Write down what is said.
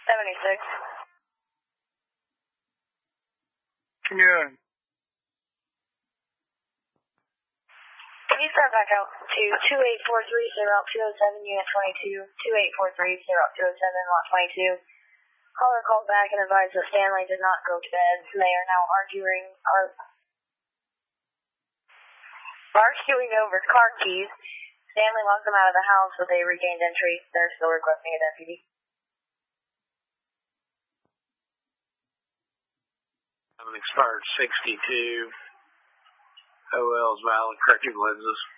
76. Can you start back out to 2843, route 207, unit 22, 2843, route 207, lot 22. Caller called back and advised that Stanley did not go to bed. They are now arguing over car keys. Stanley locked them out of the house, but they regained entry. They're still requesting a deputy. have an expired 62. OL's valid corrective lenses.